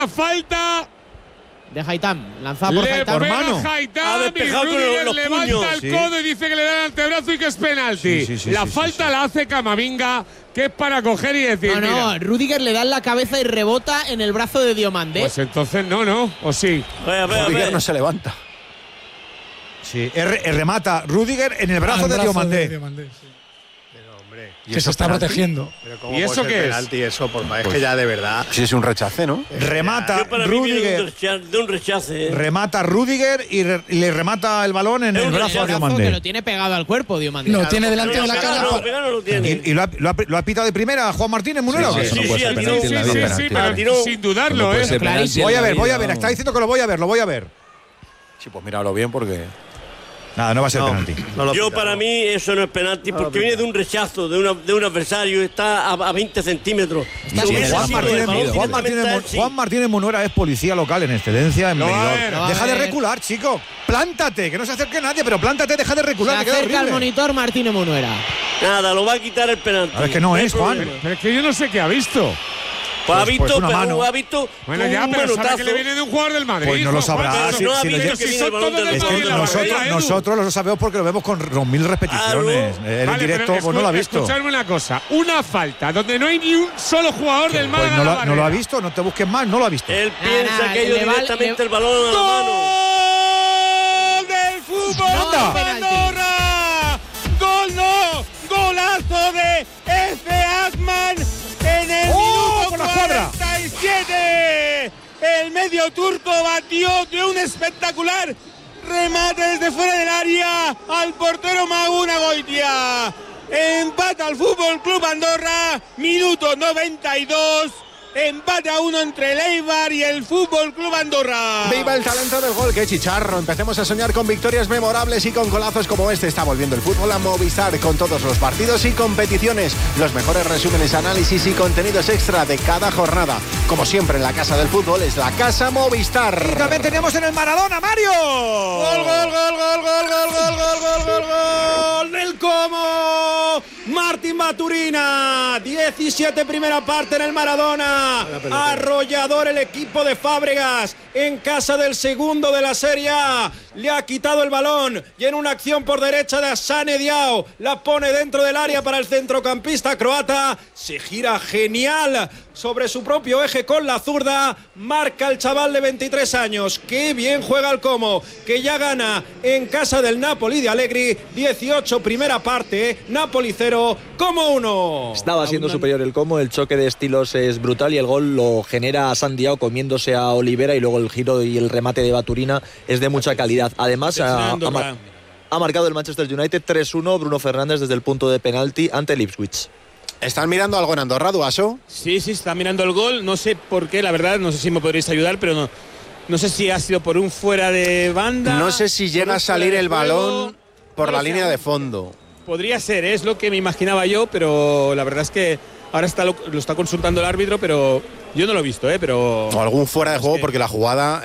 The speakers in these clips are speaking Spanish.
falta de Haitham, lanzada por Haitham. por mano. Ha despejado con los levanta puños. el codo y dice que le da el antebrazo y que es penalti. La falta la hace Camavinga, que es para coger y decir. No, mira, Rüdiger le da en la cabeza y rebota en el brazo de Diomandé. pues entonces no, o sí. Rüdiger no se levanta. Sí, remata Rüdiger en el brazo de Diomandé. Que se está protegiendo. ¿Y eso qué es? Penalti, eso, es que ya de verdad. Sí, es un rechace, ¿no? Remata Rüdiger. De un rechace. Remata Rüdiger y le remata el balón en el brazo a que Diomandé. lo tiene pegado al cuerpo, Diomandé. Lo tiene delante de la cara. No lo tiene. ¿Y lo ha pitado de primera Juan Martínez Munera? Sí, pero sin dudarlo, Voy a ver. Está diciendo que lo voy a ver. Sí, pues míralo bien porque… Nada, no va a ser penalti. Para mí eso no es penalti porque viene de un rechazo de un adversario, está a 20 centímetros. Juan Martínez Munera es policía local en excedencia en Benidorm. Deja de recular, chico. Plántate, que no se acerque nadie, pero plántate, deja de recular. Se acerca al monitor Martínez Munera. Nada, lo va a quitar el penalti. Es que no es, Juan. Pero es que yo no sé qué ha visto. Ha visto Bueno, ya, pero sabe que le viene de un jugador del Madrid. Pues no lo sabrá. Nosotros lo sabemos porque lo vemos con 2.000 repeticiones. En directo, pues no lo ha visto. Escuchadme una cosa. Una falta donde no hay ni un solo jugador del Málaga. Pues no lo ha visto, no te busques más, no lo ha visto. Él piensa que ellos directamente el balón a la mano. ¡Gol del fútbol de Andorra! ¡Gol no! ¡Golazo de Efe Akman! En el minuto 47, el medio turco batió de un espectacular remate desde fuera del área al portero Maguna Goitia. Empata al Fútbol Club Andorra, minuto 92. Empate a 1 entre el Eibar y el Fútbol Club Andorra. ¡Viva el talento del gol! ¡Qué chicharro! Empecemos a soñar con victorias memorables y con golazos como este. Está volviendo el fútbol a Movistar con todos los partidos y competiciones. Los mejores resúmenes, análisis y contenidos extra de cada jornada. Como siempre en la casa del fútbol es la Casa Movistar. Y también tenemos en el Maradona, Mario. ¡Gol! ¡Del Como! Martín Maturina. 17 primera parte en el Maradona. Arrollador el equipo de Fábregas en casa del segundo de la Serie A. Le ha quitado el balón y en una acción por derecha de Asane Diao la pone dentro del área para el centrocampista croata. Se gira genial sobre su propio eje con la zurda. Marca el chaval de 23 años. Qué bien juega el Como, que ya gana en casa del Napoli de Allegri. 18 primera parte, Napoli 0, Como 1. Estaba siendo superior el Como, el choque de estilos es brutal y el gol lo genera Sandiao comiéndose a Olivera y luego el giro y el remate de Baturina es de mucha calidad. Además ha marcado el Manchester United 3-1 Bruno Fernández desde el punto de penalti ante el Ipswich. ¿Están mirando algo en Andorra, Duaso? Sí, está mirando el gol. No sé por qué, la verdad, no sé si me podréis ayudar, pero no sé si ha sido por un fuera de banda. No sé si llega a salir el balón por la línea de fondo. Podría ser, es lo que me imaginaba yo, pero la verdad es que ahora lo está consultando el árbitro, pero yo no lo he visto, pero… O algún fuera de juego porque la jugada…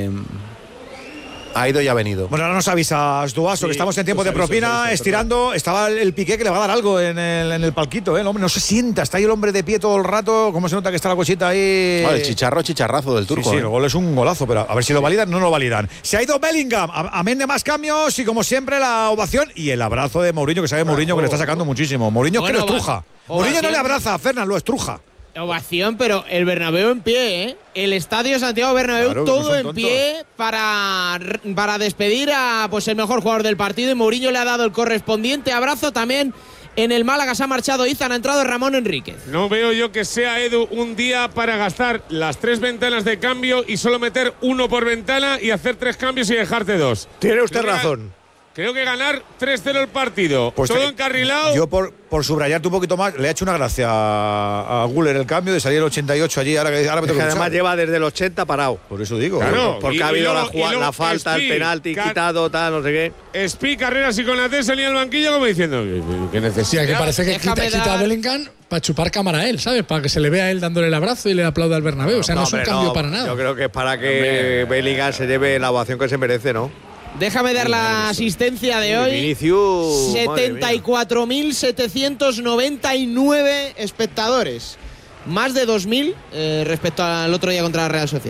ha ido y ha venido. Bueno, ahora nos avisas, Duaso, que estamos en tiempo de propina, estirando. Estaba el Piqué que le va a dar algo en el palquito, ¿eh? El hombre no se sienta, está ahí el hombre de pie todo el rato. ¿Cómo se nota que está la cosita ahí? El chicharrazo del turco. Sí, el gol es un golazo, pero a ver si lo validan, no lo validan. Se ha ido Bellingham, amén de más cambios y como siempre la ovación y el abrazo de Mourinho, que sabe Mourinho que le está sacando muchísimo. Mourinho es que lo estruja. Mourinho no le abraza a Fernan, lo estruja. Ovación, pero el Bernabéu en pie, ¿eh? El estadio Santiago Bernabéu todo en pie para despedir a el mejor jugador del partido y Mourinho le ha dado el correspondiente abrazo. También en el Málaga se ha marchado Izan, ha entrado Ramón Enríquez. No veo yo que sea, Edu, un día para gastar las 3 ventanas de cambio y solo meter 1 por ventana y hacer 3 cambios y dejarte 2. Tiene usted razón. Creo que ganar 3-0 el partido. Pues todo encarrilado. Yo por subrayarte un poquito más, le he hecho una gracia a Güler el cambio de salir el 88 allí. Ahora me tengo que además lleva desde el 80 parado. Por eso digo. Claro. Porque ha habido la falta, el penalti, quitado, tal, no sé qué. Espi, Carreras y Konaté salía al banquillo como diciendo que necesita. Sí, que parece que quita a Bellingham para chupar cámara a él, ¿sabes? Para que se le vea a él dándole el abrazo y le aplauda al Bernabéu. O sea, no es un cambio para nada. Yo creo que es para que Bellingham se lleve la ovación que se merece, ¿no? Déjame dar la asistencia de hoy. Vinicius, 74.799 espectadores. Más de 2.000 respecto al otro día contra la Real Sociedad.